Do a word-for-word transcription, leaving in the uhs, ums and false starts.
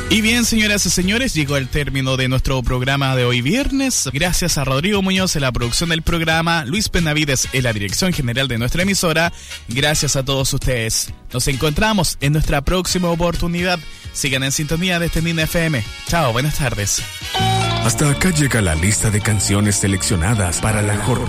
Y bien, señoras y señores, llegó el término de nuestro programa de hoy viernes. Gracias a Rodrigo Muñoz en la producción del programa, Luis Benavides en la dirección general de nuestra emisora. Gracias a todos ustedes. Nos encontramos en nuestra próxima oportunidad. Sigan en sintonía de Tendín F M. Chao, buenas tardes. Hasta acá llega la lista de canciones seleccionadas para la jornada.